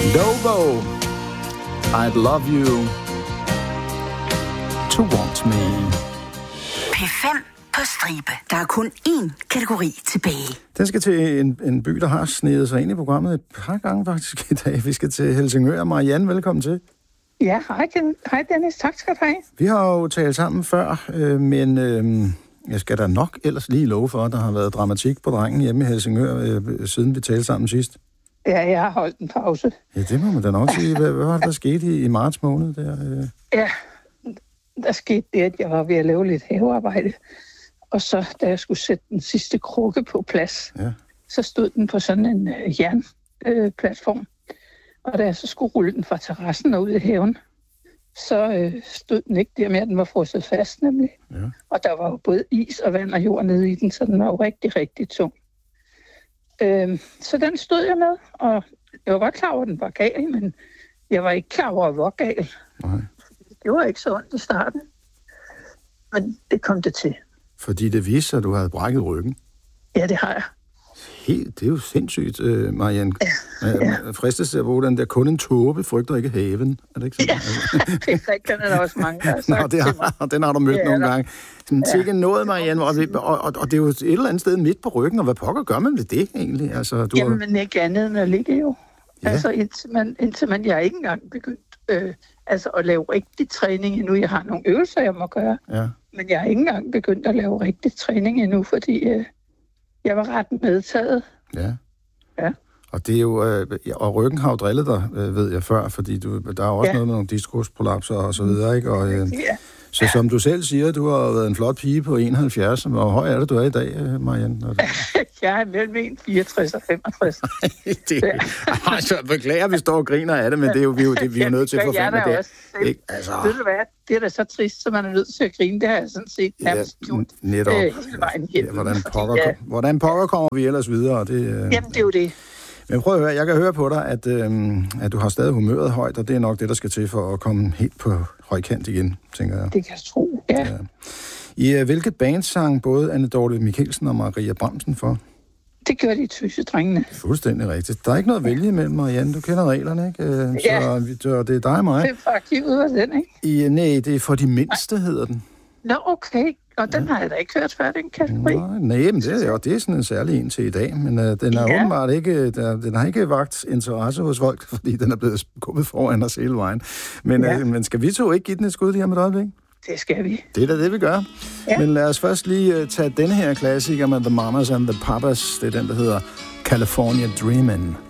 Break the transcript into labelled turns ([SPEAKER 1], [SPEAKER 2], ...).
[SPEAKER 1] Lobo, I'd love you to want me.
[SPEAKER 2] P5 på stribe. Der er kun én kategori tilbage.
[SPEAKER 1] Den skal til en by, der har snedet sig ind i programmet et par gange faktisk i dag. Vi skal til Helsingør. Marianne, velkommen til.
[SPEAKER 3] Ja, hej Dennis. Tak skal du have.
[SPEAKER 1] Vi har jo talt sammen før, men jeg skal da nok ellers lige love for, at der har været dramatik på drengen hjemme i Helsingør, siden vi talte sammen sidst.
[SPEAKER 3] Ja, jeg har holdt en pause.
[SPEAKER 1] Ja, det må man da nok sige. Hvad var det, der skete i marts måned? Der?
[SPEAKER 3] Ja, der skete det, at jeg var ved at lave lidt havearbejde. Og så, da jeg skulle sætte den sidste krukke på plads, så stod den på sådan en jernplatform. Og da jeg så skulle rulle den fra terrassen og ud i haven, så stod den ikke der med, at den var frosset fast nemlig. Ja. Og der var jo både is og vand og jord nede i den, så den var jo rigtig, rigtig tung. Så den stod jeg med, og jeg var godt klar over, at den var gal, men jeg var ikke klar over, hvor gal. Nej. Det var ikke så ondt i starten, men det kom det til.
[SPEAKER 1] Fordi det viste sig, at du havde brækket ryggen?
[SPEAKER 3] Ja, det har jeg.
[SPEAKER 1] Det er jo sindssygt, Marianne. Ja. Fristes til at bruge den der, kun en tåbe frygter ikke haven. Er det ikke sådan?
[SPEAKER 3] Ja, det er rigtigt, den er der også mange, der har sagt.
[SPEAKER 1] Den har du mødt nogle gange. Sikke noget, Marianne, og det er jo et eller andet sted midt på ryggen, og hvad pokker gør man ved det egentlig? Altså,
[SPEAKER 3] Jamen ikke andet end at ligge jo. Ja. Altså indtil man jeg er ikke engang begyndt at lave rigtig træning endnu. Jeg har nogle øvelser, jeg må gøre. Ja. Men jeg har ikke engang begyndt at lave rigtig træning endnu, fordi jeg var ret medtaget. Ja.
[SPEAKER 1] Og det er jo, og ryggen har jo drillet dig, ved jeg før, fordi der er også noget med nogle diskusprolapser og så videre, ikke? Og, så som du selv siger, du har været en flot pige på 71. Hvor høj er det, du er i dag, Marianne?
[SPEAKER 3] Jeg er mellem 1,64 og 65.
[SPEAKER 1] Altså, beklager, vi står og griner af det, men det er jo, vi er jo nødt til at få fanden af det.
[SPEAKER 3] Ikke? Altså. Ved du hvad? Det er da så trist, så man er nødt til at grine. Det har jeg sådan set nærmest gjort hele vejen igennem.
[SPEAKER 1] Hvordan pokker kommer vi ellers videre?
[SPEAKER 3] Jamen, det er jo det.
[SPEAKER 1] Men prøv at høre, jeg kan høre på dig, at du har stadig humøret højt, og det er nok det, der skal til for at komme helt på højkant igen, tænker jeg.
[SPEAKER 3] Det kan jeg tro, ja.
[SPEAKER 1] I hvilket band sang både Anne Dorte Michelsen og Maria Bramsen for?
[SPEAKER 3] Det gør de Tøsedrengene.
[SPEAKER 1] Fuldstændig rigtigt. Der er ikke noget at vælge imellem, Marianne. Du kender reglerne, ikke? Så det er dig og mig.
[SPEAKER 3] Det er faktisk ud af den, ikke?
[SPEAKER 1] Nej, det er for de mindste, hedder den.
[SPEAKER 3] Nå, okay. Og den har jeg da ikke hørt før, den kategori.
[SPEAKER 1] Nej, men det er sådan en særlig en til i dag. Men den er åbenbart ikke, den har ikke vagt interesse hos folk, fordi den er blevet skubbet foran os hele vejen. Men skal vi to ikke give den et skud lige om et øjeblik?
[SPEAKER 3] Det skal vi.
[SPEAKER 1] Det er da det, vi gør. Ja. Men lad os først lige tage denne her klassiker med The Mamas and the Papas. Det er den, der hedder California Dreamin'.